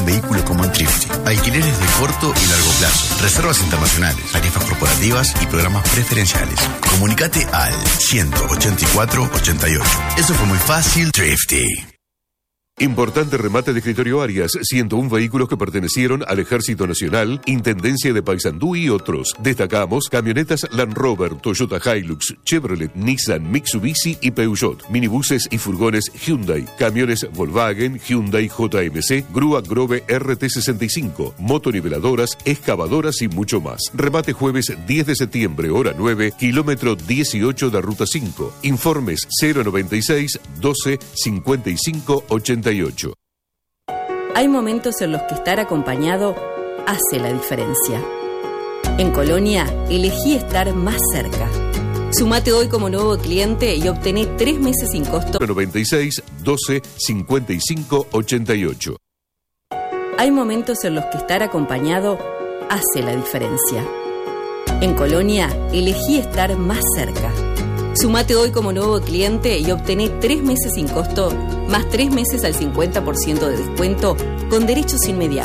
vehículo como en Trifte. Alquileres de corto y largo plazo, reservas internacionales, tarifas corporativas y programas preferenciales. Comunicate al 184-88. Eso fue muy fácil, Trifte. Importante remate de Escritorio Arias, 101 vehículos que pertenecieron al Ejército Nacional, Intendencia de Paysandú y otros. Destacamos camionetas Land Rover, Toyota Hilux, Chevrolet, Nissan, Mitsubishi y Peugeot, minibuses y furgones Hyundai, camiones Volkswagen, Hyundai JMC, grúa Grove RT65, motoniveladoras, excavadoras y mucho más. Remate jueves 10 de septiembre, hora 9, kilómetro 18 de Ruta 5. Informes 096 12 55 88. Hay momentos en los que estar acompañado hace la diferencia. En Colonia, elegí estar más cerca. Sumate hoy como nuevo cliente y obtené 3 meses sin costo. 96 12 55 88. Hay momentos en los que estar acompañado hace la diferencia. En Colonia, elegí estar más cerca. Sumate hoy como nuevo cliente y obtené 3 meses sin costo, más 3 meses al 50% de descuento, con derechos inmediatos.